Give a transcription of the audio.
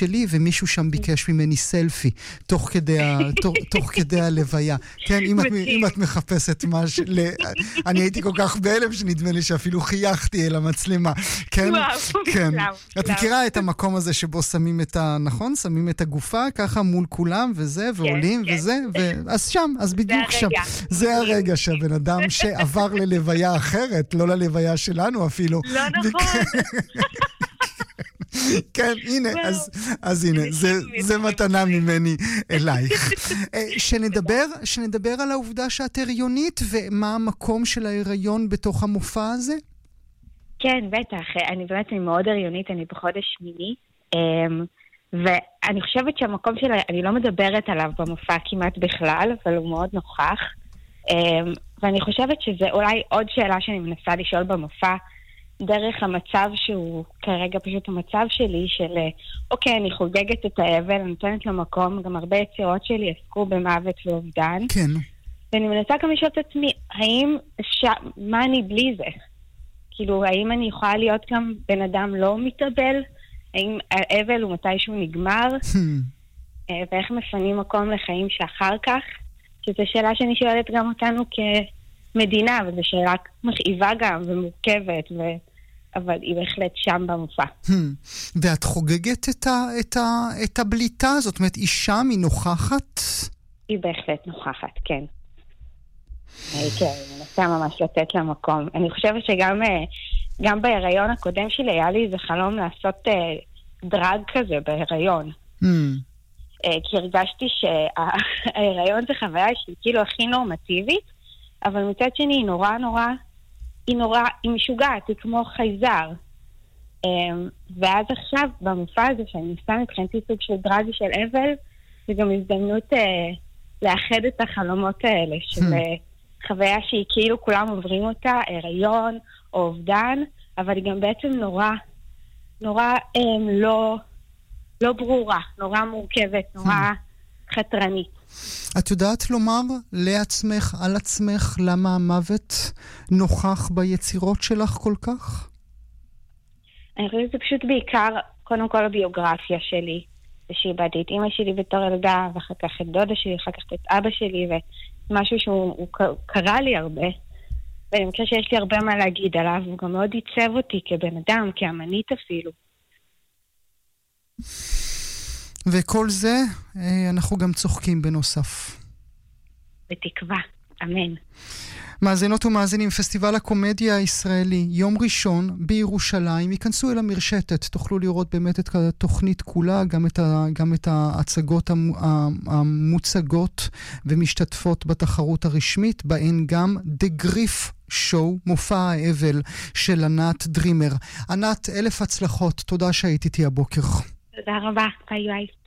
שלי, ומישהו שם ביקש ממני סלפי, תוך כדי הלוויה. כן, אם את מחפשת משהו, אני הייתי כל כך בהלם שנדמה לי שאפילו חייכתי אל המצלמה. כן, כן. את מכירה את המקום הזה שבו שמים נכון? שמים את הגופה ככה מול כולם וזה, ועולים וזה, אז שם, אז בדיוק שם. זה הרגע שהבן אדם שעבר ללוויה אחרת, לא ללוויה שלנו אפילו. לא נכון. כן, הנה, אז הנה, זה מתנה ממני אלייך. שנדבר על העובדה שאת הריונית, ומה המקום של ההיריון בתוך המופע הזה? כן, בטח. אני מאוד הריונית, אני בחודש שמיני, ואני חושבת שהמקום שלה, אני לא מדברת עליו במופע כמעט בכלל, אבל הוא מאוד נוכח, ואני חושבת שזה אולי עוד שאלה שאני מנסה לשאול במופע, דרך המצב שהוא כרגע פשוט המצב שלי של אוקיי, אני חוגגת את האבל, אני נותנת לו מקום, גם הרבה יצירות שלי עסקו במוות ואובדן. כן. ואני מנסה גם לשאול את עצמי, מה אני בלי זה? כאילו, האם אני יכולה להיות גם בן אדם לא מתאבל? האם האבל הוא מתישהו נגמר? ואיך מפנים מקום לחיים שאחר כך? שזו שאלה שאני שואלת גם אותנו כמדינה, וזו שאלה מכאיבה גם ומורכבת, אבל היא בהחלט שם במופע. ואת חוגגת את הבליטה הזאת? זאת אומרת, היא שם, היא נוכחת? היא בהחלט נוכחת, כן. כן, אני מנסה ממש לתת לה מקום. אני חושבת שגם בהיריון הקודם שלי היה לי איזה חלום לעשות דרג כזה בהיריון. כי הרגשתי שההיריון זה חוויה שהיא כאילו הכי נורמטיבית, אבל מצד שני היא היא משוגעת, היא כמו חייזר. ואז עכשיו, במופע הזה, שאני ניסה מבחינתי סוג של דרג של אבל, זה גם הזדמנות לאחד את החלומות האלה, של חוויה שהיא כאילו כולם עוברים אותה, הריון או אובדן, אבל היא גם בעצם נורא לא ברורה, נורא מורכבת, נורא חתרנית. את יודעת לומר לעצמך, על עצמך, למה המוות נוכח ביצירות שלך כל כך? אני חושבת שזה פשוט בעיקר, קודם כל הביוגרפיה שלי, שאיבדתי את אמא שלי בתור ילדה, ואחר כך את דודה שלי, אחר כך את אבא שלי, ומשהו שהוא קרה לי הרבה, ואני חושבת שיש לי הרבה מה להגיד עליו, הוא גם מאוד ייצב אותי כבן אדם, כאמנית אפילו. וכל זה, אנחנו גם צוחקים בנוסף. בתקווה, אמן. מאזינות ומאזינים, פסטיבל הקומדיה הישראלי, יום ראשון בירושלים, ייכנסו אל המרשתת, תוכלו לראות באמת את התוכנית כולה, גם את ההצגות המוצגות ומשתתפות בתחרות הרשמית, בהן גם The Grief Show, מופע האבל של ענת דרימר. ענת, 1000 הצלחות, תודה שהיית איתי הבוקר. תודה רבה, ביי ביי.